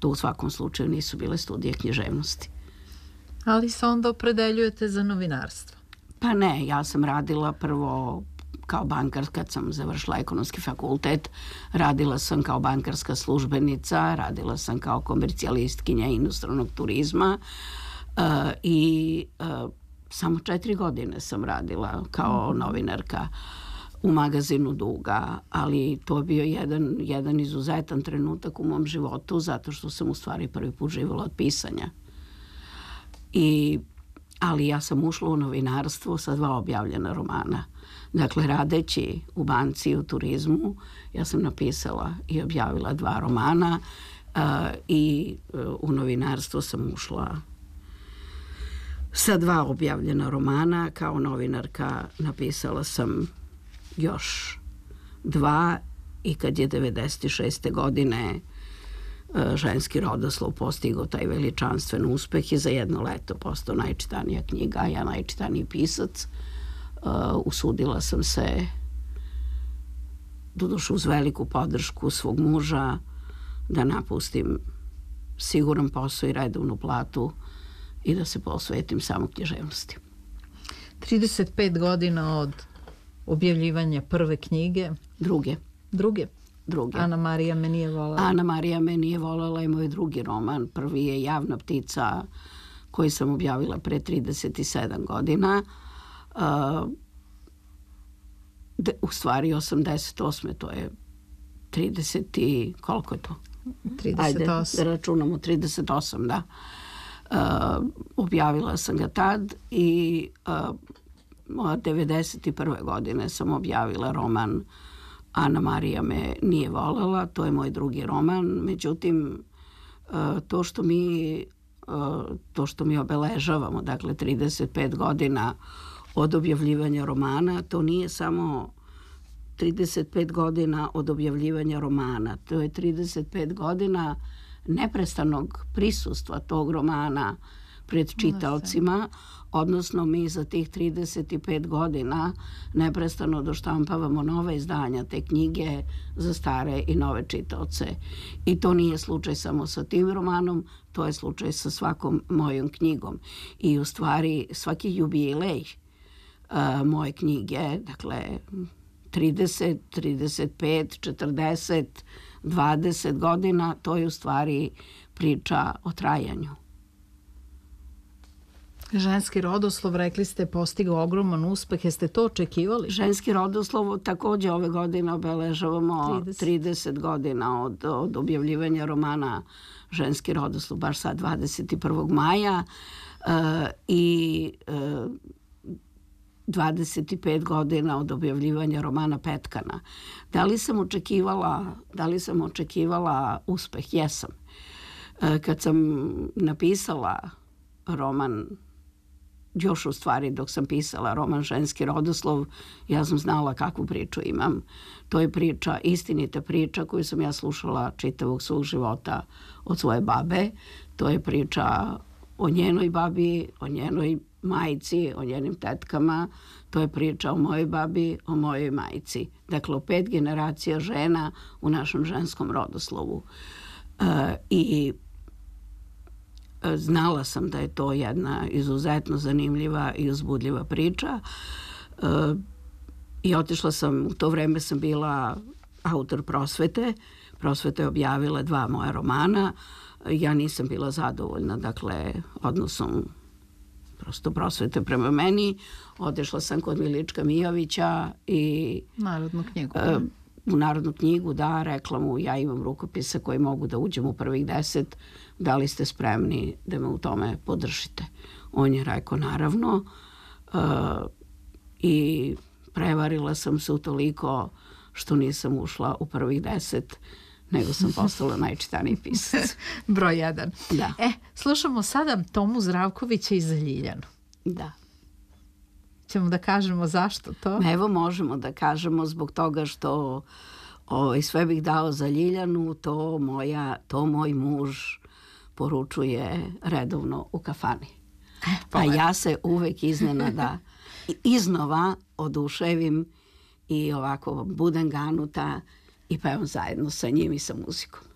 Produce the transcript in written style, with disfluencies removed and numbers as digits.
to u svakom slučaju nisu bile studije književnosti. Ali se onda opredeljujete za novinarstvo? Pa ne, ja sam radila prvo kao bankar, kad sam završila ekonomski fakultet, radila sam kao bankarska službenica, radila sam kao komercijalistkinja inostranog turizma i samo 4 godine sam radila kao novinarka u magazinu Duga, ali to je bio jedan izuzetan trenutak u mom životu, zato što sam u stvari prvi put živjela od pisanja. Ali ja sam ušla u novinarstvo sa 2 objavljena romana. Dakle, radeći u banci i u turizmu, ja sam napisala i objavila 2 romana i u novinarstvo sam ušla sa 2 objavljena romana. Kao novinarka napisala sam još 2 i kad je 96. godine Ženski rodoslov postigao taj veličanstven uspeh i za jedno leto postao najčitanija knjiga, a ja najčitaniji pisac, usudila sam se, doduše uz veliku podršku svog muža, da napustim siguran posao i redovnu platu i da se posvetim samo književnosti. 35 godina od objavljivanja prve knjige. Druge. Ana Marija me nije volela. Ana Marija me nije volela je moj drugi roman. Prvi je Javna ptica koji sam objavila pre 37 godina. U stvari 88. to je 30 i koliko je to? 38. Ajde, da računamo 38, da. Objavila sam ga tad i 91. godine sam objavila roman Ana Marija me nije volela, to je moj drugi roman. Međutim, to što mi obeležavamo, dakle 35 godina od objavljivanja romana, to nije samo 35 godina od objavljivanja romana, to je 35 godina neprestanog prisustva tog romana pred čitaocima, odnosno mi za tih 35 godina neprestano doštampavamo nove izdanja te knjige za stare i nove čitaoce. I to nije slučaj samo sa tim romanom, to je slučaj sa svakom mojom knjigom. I u stvari svaki jubilej moje knjige, dakle 30, 35, 40, 20 godina, to je u stvari priča o trajanju. Ženski rodoslov, rekli ste, postigao ogroman uspeh. Jeste to očekivali? Ženski rodoslov takođe ove godine obeležavamo 30 godina od objavljivanja romana Ženski rodoslov, baš sad 21. maja i 25 godina od objavljivanja romana Petkana. Da li sam očekivala uspeh? Jesam. Kad sam napisala roman, još u stvari dok sam pisala roman Ženski rodoslov, ja sam znala kakvu priču imam. To je priča, istinita priča koju sam ja slušala čitavog svog života od svoje babe. To je priča o njenoj babi, o njenoj majci, o njenim tetkama. To je priča o mojoj babi, o mojoj majci. Dakle, o 5 generacija žena u našem ženskom rodoslovu. I znala sam da je to jedna izuzetno zanimljiva i uzbudljiva priča. I otišla sam, u to vreme sam bila autor Prosvete. Prosveta je objavila 2 moja romana. Ja nisam bila zadovoljna, dakle, odnosom prosto Prosvete prema meni. Otišla sam kod Milička Mijovića i Narodnu knjigu. U Narodnu knjigu, da, rekla mu, ja imam rukopise koji mogu da uđem u prvih 10, da li ste spremni da me u tome podržite? On je rekao, naravno, i prevarila sam se utoliko što nisam ušla u prvih 10, nego sam postala najčitaniji pisac. Broj 1. Da. Slušamo sada Tomu Zdravkovića i za Ljiljanu. Da. Ćemo da kažemo zašto to? Evo, možemo da kažemo zbog toga što sve bih dao za Ljiljanu, to moj muž poručuje redovno u kafani. A ja se uvek iznova oduševim i ovako budem ganuta i pevam zajedno sa njim i sa muzikom.